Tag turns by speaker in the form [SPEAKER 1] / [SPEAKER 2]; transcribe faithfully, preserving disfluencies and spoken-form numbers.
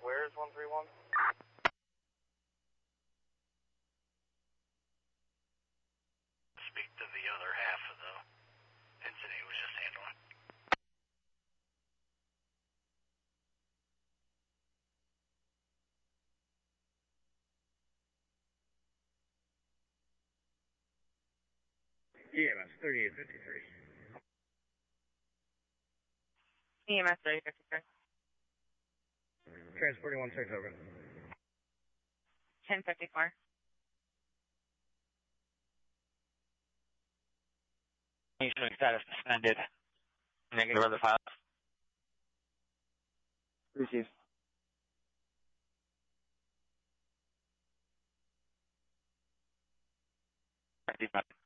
[SPEAKER 1] Where's one three one?
[SPEAKER 2] Speak to the other half of the incident he was just handling.
[SPEAKER 3] E M S thirty-eight fifty-three.
[SPEAKER 4] E M S thirty-eight fifty-three.
[SPEAKER 3] Transporting one six over.
[SPEAKER 4] ten fifty-four.
[SPEAKER 5] Showing status suspended. Negative other files.
[SPEAKER 6] Received.
[SPEAKER 5] Receive.